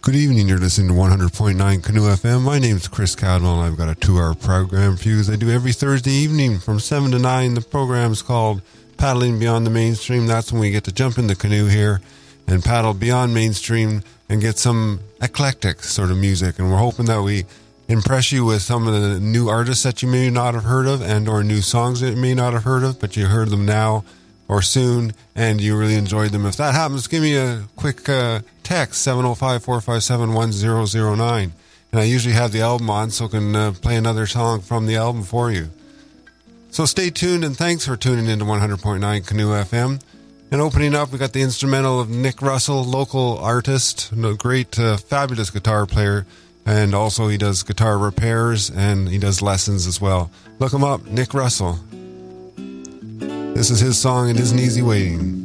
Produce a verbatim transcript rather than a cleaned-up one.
Good evening, you're listening to one hundred point nine Canoe F M. My name's Chris Cadwell, and I've got a two-hour program for you, as I do every Thursday evening from seven to nine. The program's called Paddling Beyond the Mainstream. That's when we get to jump in the canoe here and paddle beyond mainstream and get some eclectic sort of music. And we're hoping that we impress you with some of the new artists that you may not have heard of, and or new songs that you may not have heard of, but you heard them now or soon, and you really enjoyed them. If that happens, give me a quick uh, text, seven oh five, four five seven, one oh oh nine. And I usually have the album on, so I can uh, play another song from the album for you. So stay tuned, and thanks for tuning into one hundred point nine Canoe F M. And opening up, we got the instrumental of Nick Russell, local artist, a great, uh, fabulous guitar player, and also he does guitar repairs, and he does lessons as well. Look him up, Nick Russell. This is his song, It Isn't Easy Waiting.